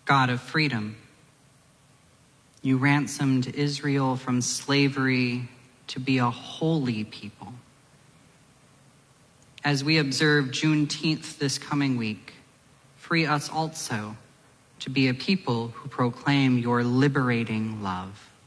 God of freedom. You ransomed Israel from slavery to be a holy people. As we observe Juneteenth this coming week, free us also to be a people who proclaim your liberating love.